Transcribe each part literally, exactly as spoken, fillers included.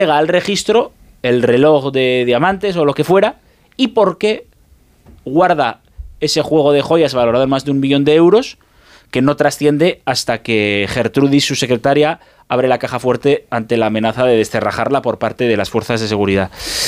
llega al registro el reloj de diamantes o lo que fuera, y por qué guarda ese juego de joyas valorado en más de un millón de euros que no trasciende hasta que Gertrudis, su secretaria, abre la caja fuerte ante la amenaza de descerrajarla por parte de las fuerzas de seguridad.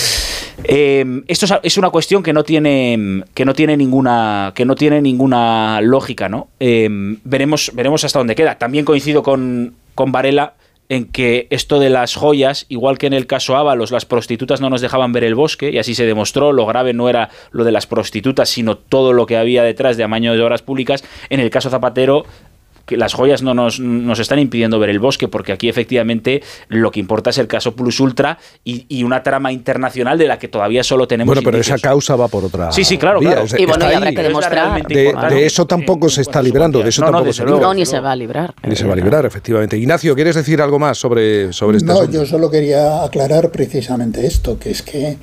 Eh, esto es una cuestión que no tiene que no tiene ninguna que no tiene ninguna lógica, ¿no? Eh, veremos veremos hasta dónde queda. También coincido con, con Varela en que esto de las joyas, igual que en el caso Ábalos, las prostitutas no nos dejaban ver el bosque, y así se demostró. Lo grave no era lo de las prostitutas, sino todo lo que había detrás de amaño de obras públicas. En el caso Zapatero, que las joyas no nos, nos están impidiendo ver el bosque, porque aquí efectivamente lo que importa es el caso Plus Ultra y, y una trama internacional de la que todavía solo tenemos Bueno, pero indicios. Esa causa va por otra Sí, sí, claro, vía. claro. Es, y bueno, y habrá ahí. que demostrar. De, de eso tampoco se está librando, de eso no, no, tampoco de se luego, libra. No, ni se va a librar. Ni se va a librar, efectivamente. Ignacio, ¿quieres decir algo más sobre, sobre este No, asunto? yo solo quería aclarar precisamente esto, que es que,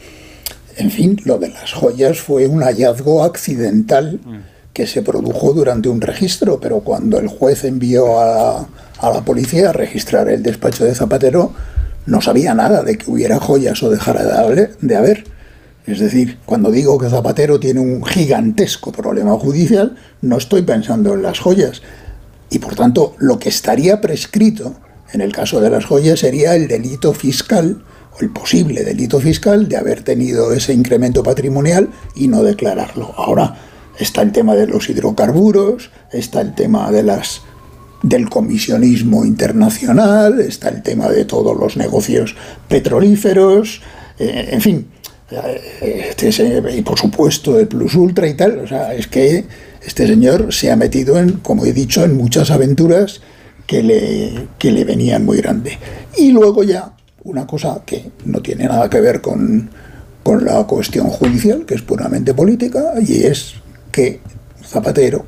en fin, lo de las joyas fue un hallazgo accidental que se produjo durante un registro, pero cuando el juez envió a, a la policía a registrar el despacho de Zapatero, no sabía nada de que hubiera joyas o dejara de haber. De haber. Es decir, cuando digo que Zapatero tiene un gigantesco problema judicial, no estoy pensando en las joyas. Y por tanto, lo que estaría prescrito en el caso de las joyas sería el delito fiscal, o el posible delito fiscal de haber tenido ese incremento patrimonial y no declararlo. Ahora, está el tema de los hidrocarburos, está el tema de las, del comisionismo internacional, está el tema de todos los negocios petrolíferos, eh, en fin, eh, este, y por supuesto el Plus Ultra y tal. O sea, es que este señor se ha metido en, como he dicho, en muchas aventuras que le, que le venían muy grande. Y luego ya, una cosa que no tiene nada que ver con, con la cuestión judicial, que es puramente política, y es que Zapatero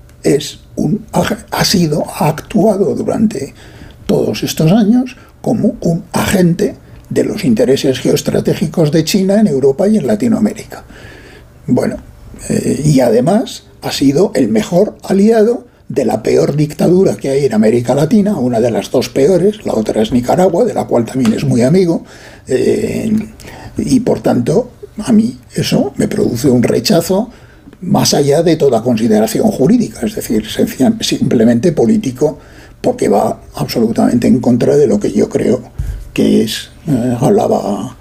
es un, ha sido, ha actuado durante todos estos años como un agente de los intereses geoestratégicos de China en Europa y en Latinoamérica. Bueno, eh, y además ha sido el mejor aliado de la peor dictadura que hay en América Latina, una de las dos peores, la otra es Nicaragua, de la cual también es muy amigo, eh, y por tanto a mí eso me produce un rechazo más allá de toda consideración jurídica, es decir, simplemente político, porque va absolutamente en contra de lo que yo creo que es, eh, hablaba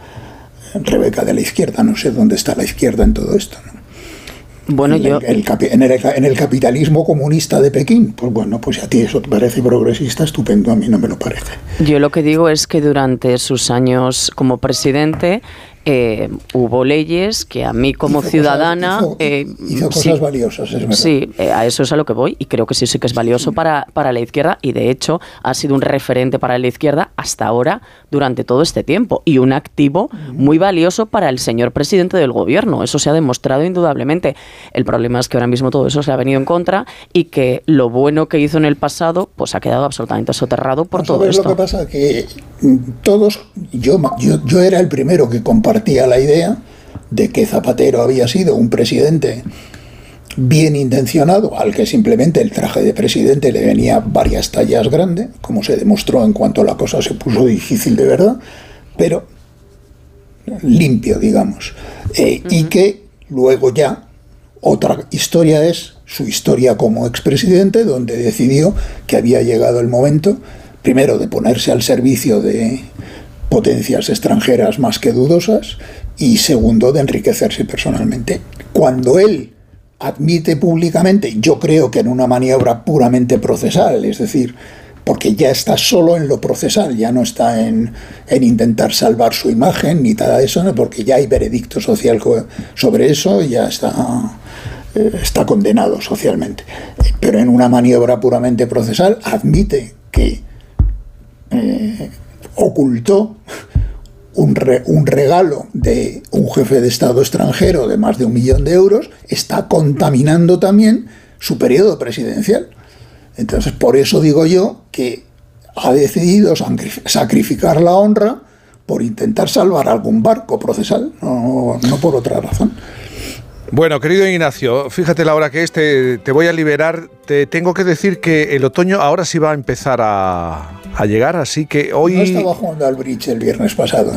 Rebeca de la izquierda, no sé dónde está la izquierda en todo esto, ¿no? Bueno, en, yo... el, el, en, el, en el capitalismo comunista de Pekín, pues bueno, pues si a ti eso te parece progresista, estupendo, a mí no me lo parece. Yo lo que digo es que durante sus años como presidente eh, hubo leyes que a mí como hizo ciudadana... Cosas, hizo, eh, hizo cosas sí, valiosas, es verdad. Sí, eh, a eso es a lo que voy, y creo que sí, sí que es valioso para, para la izquierda, y de hecho ha sido un referente para la izquierda hasta ahora durante todo este tiempo, y un activo muy valioso para el señor presidente del gobierno. Eso se ha demostrado indudablemente. El problema es que ahora mismo todo eso se ha venido en contra, y que lo bueno que hizo en el pasado pues ha quedado absolutamente soterrado por todo esto. Lo que pasa que todos, yo, yo, yo era el primero que compartía la idea de que Zapatero había sido un presidente bien intencionado, al que simplemente el traje de presidente le venía varias tallas grande, como se demostró en cuanto la cosa se puso difícil de verdad, pero limpio, digamos. Eh, uh-huh. Y que luego ya otra historia es su historia como expresidente, donde decidió que había llegado el momento, primero, de ponerse al servicio de potencias extranjeras más que dudosas, y segundo, de enriquecerse personalmente. Cuando él admite públicamente, yo creo que en una maniobra puramente procesal, es decir, porque ya está solo en lo procesal, ya no está en, en intentar salvar su imagen ni nada de eso, ¿no? Porque ya hay veredicto social sobre eso, y ya está, eh, está condenado socialmente. Pero en una maniobra puramente procesal admite que eh, ocultó un, re, un regalo de un jefe de Estado extranjero de más de un millón de euros, está contaminando también su periodo presidencial. Entonces, por eso digo yo que ha decidido sacrificar la honra por intentar salvar algún barco procesal, no, no por otra razón. Bueno, querido Ignacio, fíjate la hora que es, te, te voy a liberar. Te tengo que decir que el otoño ahora sí va a empezar a, a llegar, así que hoy... No estaba jugando al bridge el viernes pasado.